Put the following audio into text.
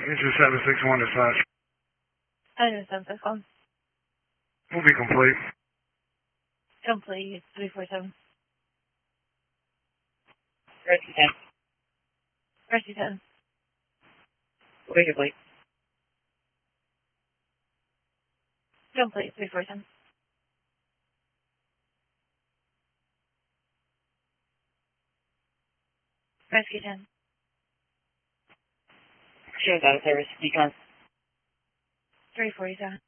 Engine 761 dispatch. Engine 761. Will be complete. Complete. 347. Rescue 10. Rescue 10. Will be complete. Complete. 347. Rescue 10. Shows out of service. Decon. 347.